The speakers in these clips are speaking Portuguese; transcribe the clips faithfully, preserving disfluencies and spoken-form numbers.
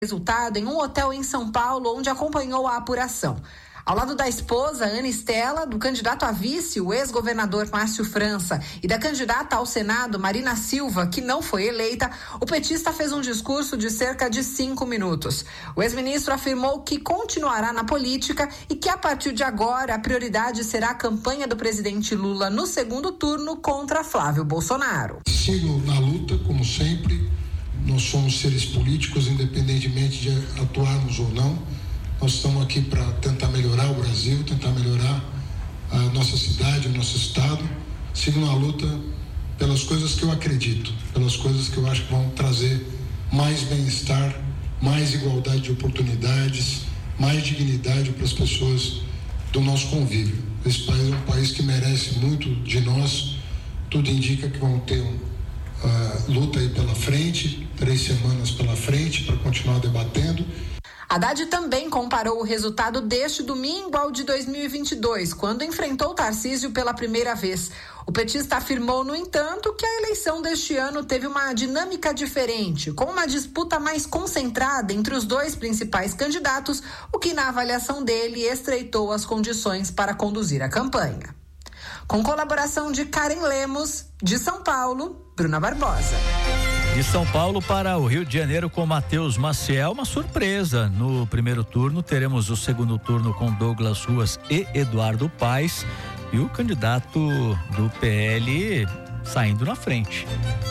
resultado em um hotel em São Paulo, onde acompanhou a apuração. Ao lado da esposa, Ana Estela, do candidato a vice, o ex-governador Márcio França, e da candidata ao Senado, Marina Silva, que não foi eleita, o petista fez um discurso de cerca de cinco minutos. O ex-ministro afirmou que continuará na política e que, a partir de agora, a prioridade será a campanha do presidente Lula no segundo turno contra Flávio Bolsonaro. Sigo na luta, como sempre. Nós somos seres políticos, independentemente de atuarmos ou não. Nós estamos aqui para tentar melhorar o Brasil, tentar melhorar a nossa cidade, o nosso estado. Sigo na luta pelas coisas que eu acredito, pelas coisas que eu acho que vão trazer mais bem-estar, mais igualdade de oportunidades, mais dignidade para as pessoas do nosso convívio. Esse país é um país que merece muito de nós. Tudo indica que vão ter um, uh, luta aí pela frente, três semanas pela frente para continuar debatendo. Haddad também comparou o resultado deste domingo ao de dois mil e vinte e dois, quando enfrentou Tarcísio pela primeira vez. O petista afirmou, no entanto, que a eleição deste ano teve uma dinâmica diferente, com uma disputa mais concentrada entre os dois principais candidatos, o que, na avaliação dele, estreitou as condições para conduzir a campanha. Com colaboração de Karen Lemos, de São Paulo, Bruna Barbosa. De São Paulo para o Rio de Janeiro com Matheus Maciel, uma surpresa. No primeiro turno teremos o segundo turno com Douglas Ruas e Eduardo Paes e o candidato do P L saindo na frente.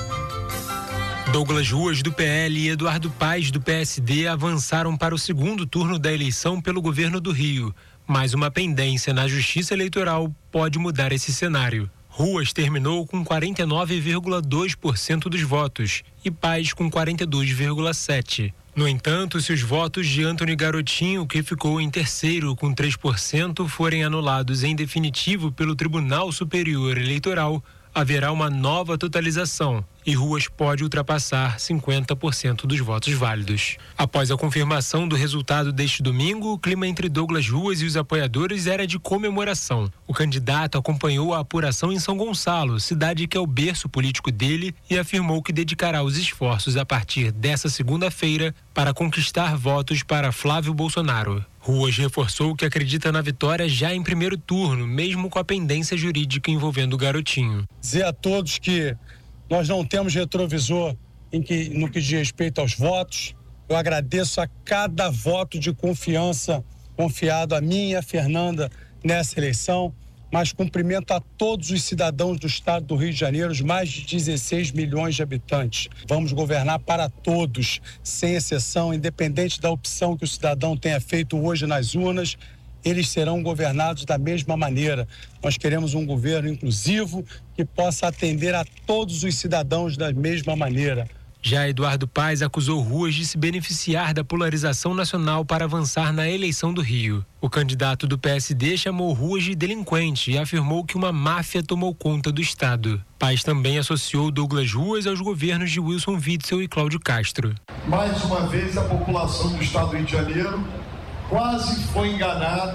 Douglas Ruas do P L e Eduardo Paes do P S D avançaram para o segundo turno da eleição pelo governo do Rio, mas uma pendência na Justiça Eleitoral pode mudar esse cenário. Ruas terminou com quarenta e nove vírgula dois por cento dos votos e Paes com quarenta e dois vírgula sete por cento. No entanto, se os votos de Antony Garotinho, que ficou em terceiro com três por cento, forem anulados em definitivo pelo Tribunal Superior Eleitoral, haverá uma nova totalização e Ruas pode ultrapassar cinquenta por cento dos votos válidos. Após a confirmação do resultado deste domingo, o clima entre Douglas Ruas e os apoiadores era de comemoração. O candidato acompanhou a apuração em São Gonçalo, cidade que é o berço político dele, e afirmou que dedicará os esforços a partir dessa segunda-feira para conquistar votos para Flávio Bolsonaro. Ruas reforçou que acredita na vitória já em primeiro turno, mesmo com a pendência jurídica envolvendo o Garotinho. Dizer a todos que nós não temos retrovisor em que, no que diz respeito aos votos. Eu agradeço a cada voto de confiança confiado a mim e a Fernanda nessa eleição, mas cumprimento a todos os cidadãos do estado do Rio de Janeiro, os mais de dezesseis milhões de habitantes. Vamos governar para todos, sem exceção, independente da opção que o cidadão tenha feito hoje nas urnas, eles serão governados da mesma maneira. Nós queremos um governo inclusivo que possa atender a todos os cidadãos da mesma maneira. Já Eduardo Paes acusou Ruas de se beneficiar da polarização nacional para avançar na eleição do Rio. O candidato do P S D chamou Ruas de delinquente e afirmou que uma máfia tomou conta do estado. Paes também associou Douglas Ruas aos governos de Wilson Witzel e Cláudio Castro. Mais uma vez a população do estado do Rio de Janeiro quase foi enganada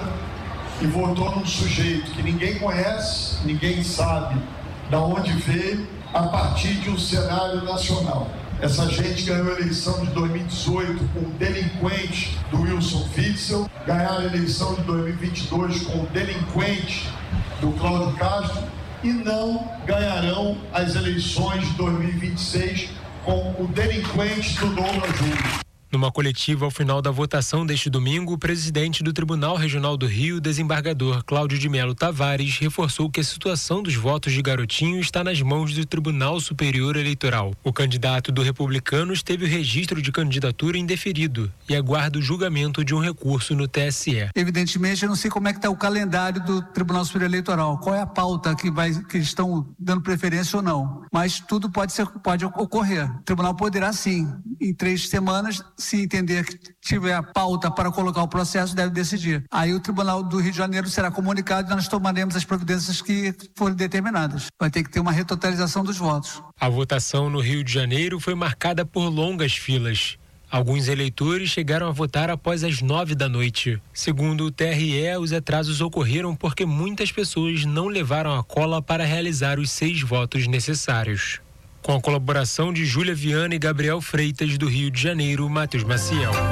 e votou num sujeito que ninguém conhece, ninguém sabe de onde veio, a partir de um cenário nacional. Essa gente ganhou a eleição de dois mil e dezoito com o delinquente do Wilson Witzel, ganharam a eleição de dois mil e vinte e dois com o delinquente do Cláudio Castro e não ganharão as eleições de dois mil e vinte e seis com o delinquente do Douglas Ruas. Numa coletiva ao final da votação deste domingo, o presidente do Tribunal Regional do Rio, desembargador Cláudio de Melo Tavares, reforçou que a situação dos votos de Garotinho está nas mãos do Tribunal Superior Eleitoral. O candidato do Republicanos teve o registro de candidatura indeferido e aguarda o julgamento de um recurso no T S E. Evidentemente, eu não sei como é que está o calendário do Tribunal Superior Eleitoral, qual é a pauta que, vai, que eles estão dando preferência ou não, mas tudo pode, ser, pode ocorrer. O tribunal poderá sim, em três semanas, se entender que tiver a pauta para colocar o processo, deve decidir. Aí o Tribunal do Rio de Janeiro será comunicado e nós tomaremos as providências que forem determinadas. Vai ter que ter uma retotalização dos votos. A votação no Rio de Janeiro foi marcada por longas filas. Alguns eleitores chegaram a votar após as nove da noite. Segundo o T R E, os atrasos ocorreram porque muitas pessoas não levaram a cola para realizar os seis votos necessários. Com a colaboração de Júlia Viana e Gabriel Freitas, do Rio de Janeiro, Matheus Maciel.